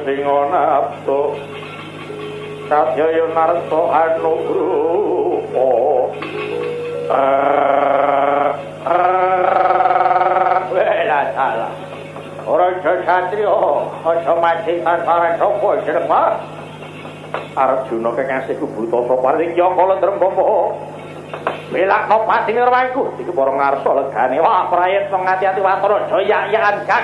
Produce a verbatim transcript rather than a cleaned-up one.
sing nafsu Kadyaya narsa anugrah wela salah ora satrio aja mati tanpa sapa jeneng Arjuna kekasihku Brutasa paring Yangkala Drembama Welakno patine rawanku iki para ngarsa legane wah prayit pengati-ati Watara Jaya-yakan